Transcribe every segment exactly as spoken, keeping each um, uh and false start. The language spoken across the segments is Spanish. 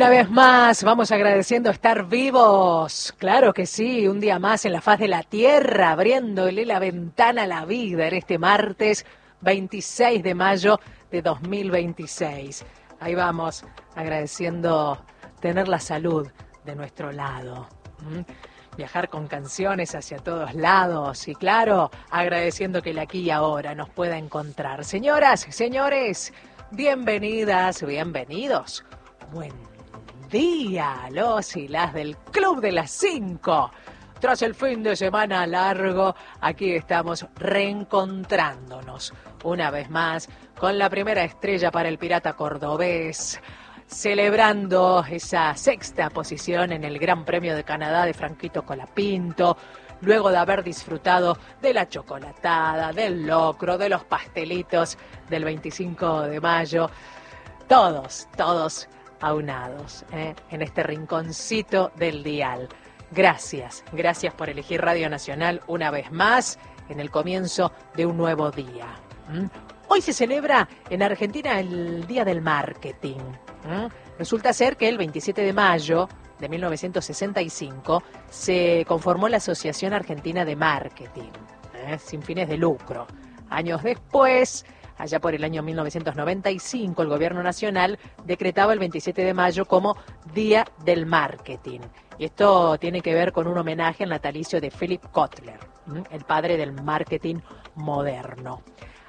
Una vez más, vamos agradeciendo estar vivos. Claro que sí, un día más en la faz de la tierra, abriéndole la ventana a la vida en este martes veintiséis de mayo de dos mil veintiséis. Ahí vamos, agradeciendo tener la salud de nuestro lado. ¿Mm? Viajar con canciones hacia todos lados y claro, agradeciendo que el aquí y ahora nos pueda encontrar. Señoras, señores, bienvenidas, bienvenidos. Buen día, los y las del Club de las Cinco. Tras el fin de semana largo, aquí estamos reencontrándonos una vez más con la primera estrella para el Pirata Cordobés, celebrando esa sexta posición en el Gran Premio de Canadá de Franquito Colapinto, luego de haber disfrutado de la chocolatada, del locro, de los pastelitos del veinticinco de mayo. Todos, todos aunados ¿eh? en este rinconcito del dial. Gracias, gracias por elegir Radio Nacional una vez más en el comienzo de un nuevo día. ¿Mm? Hoy se celebra en Argentina el Día del Marketing. ¿Mm? Resulta ser que el veintisiete de mayo de mil novecientos sesenta y cinco se conformó la Asociación Argentina de Marketing, ¿eh? sin fines de lucro. Años después, allá por el año mil novecientos noventa y cinco, el Gobierno Nacional decretaba el veintisiete de mayo como Día del Marketing. Y esto tiene que ver con un homenaje al natalicio de Philip Kotler, el padre del marketing moderno.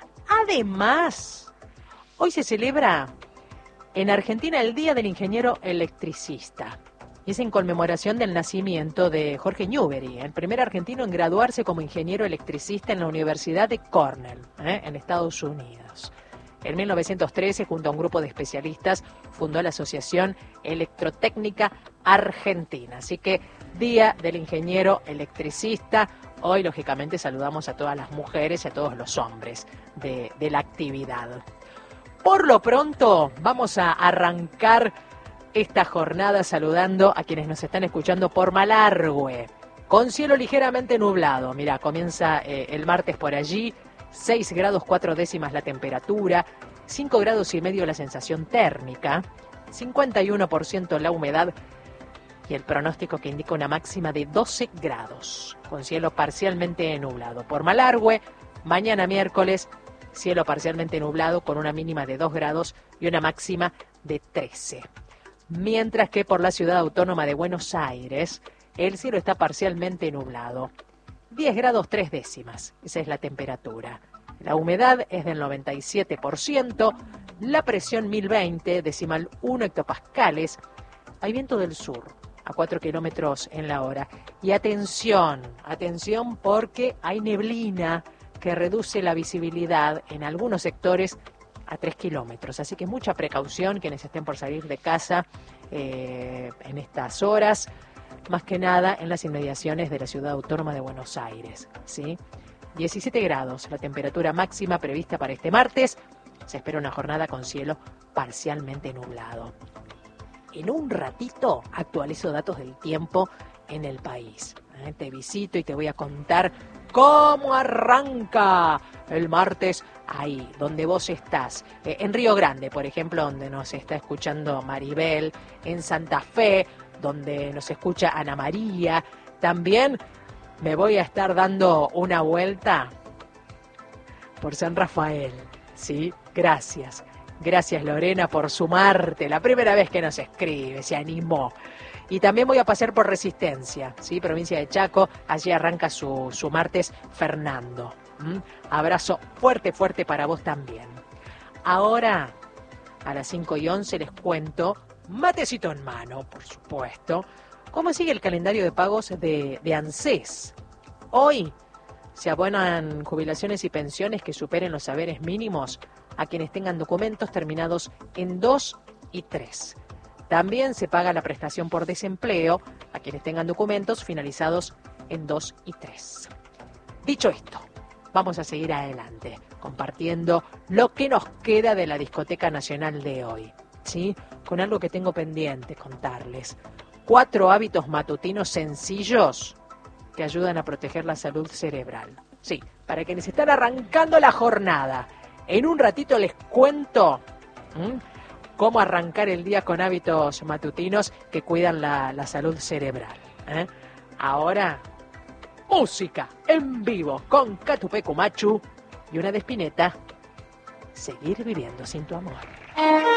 Además, hoy se celebra en Argentina el Día del Ingeniero Electricista. Y es en conmemoración del nacimiento de Jorge Newbery, el primer argentino en graduarse como ingeniero electricista en la Universidad de Cornell, ¿eh? en Estados Unidos. En mil novecientos trece, junto a un grupo de especialistas, fundó la Asociación Electrotécnica Argentina. Así que, Día del Ingeniero Electricista. Hoy, lógicamente, saludamos a todas las mujeres y a todos los hombres de, de la actividad. Por lo pronto, vamos a arrancar esta jornada saludando a quienes nos están escuchando por Malargüe, con cielo ligeramente nublado. Mira, comienza eh, el martes por allí, seis grados cuatro décimas la temperatura, cinco grados y medio la sensación térmica, cincuenta y uno por ciento la humedad y el pronóstico que indica una máxima de doce grados, con cielo parcialmente nublado. Por Malargüe, mañana miércoles, cielo parcialmente nublado con una mínima de dos grados y una máxima de trece. Mientras que por la ciudad autónoma de Buenos Aires, el cielo está parcialmente nublado. diez grados tres décimas, esa es la temperatura. La humedad es del noventa y siete por ciento, la presión mil veinte, decimal uno hectopascales. Hay viento del sur a cuatro kilómetros en la hora. Y atención, atención porque hay neblina que reduce la visibilidad en algunos sectores a tres kilómetros, así que mucha precaución quienes estén por salir de casa eh, en estas horas, más que nada en las inmediaciones de la ciudad autónoma de Buenos Aires, ¿sí? diecisiete grados, la temperatura máxima prevista para este martes, se espera una jornada con cielo parcialmente nublado. En un ratito actualizo datos del tiempo en el país. ¿eh? Te visito y te voy a contar cómo arranca el martes ahí, donde vos estás. Eh, en Río Grande, por ejemplo, donde nos está escuchando Maribel, en Santa Fe, donde nos escucha Ana María. También me voy a estar dando una vuelta por San Rafael, ¿sí? Gracias. Gracias, Lorena, por sumarte. La primera vez que nos escribe, se animó. Y también voy a pasar por Resistencia, ¿sí? Provincia de Chaco. Allí arranca su, su martes Fernando. ¿Mm? Abrazo fuerte, fuerte para vos también. Ahora, a las cinco y once les cuento, matecito en mano, por supuesto, cómo sigue el calendario de pagos de, de ANSES. Hoy se abonan jubilaciones y pensiones que superen los saberes mínimos a quienes tengan documentos terminados en dos y tres. También se paga la prestación por desempleo a quienes tengan documentos finalizados en dos y tres. Dicho esto, vamos a seguir adelante, compartiendo lo que nos queda de la Discoteca Nacional de hoy, ¿sí? Con algo que tengo pendiente contarles. Cuatro hábitos matutinos sencillos que ayudan a proteger la salud cerebral. Sí, para quienes están arrancando la jornada. En un ratito les cuento ¿m? cómo arrancar el día con hábitos matutinos que cuidan la, la salud cerebral. ¿eh? Ahora, música en vivo con Catupecu Machu y una de Spinetta. Seguir viviendo sin tu amor.